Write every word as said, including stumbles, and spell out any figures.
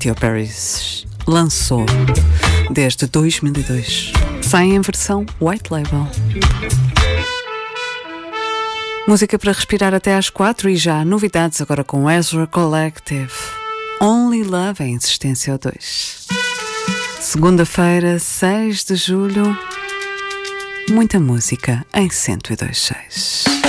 Katy Perry lançou desde dois mil e dois. Sai em versão White Label. Música para respirar até às quatro e já novidades agora com Ezra Collective. Only Love em Existência dois. Segunda-feira, seis de julho. Muita música em cento e dois ponto seis.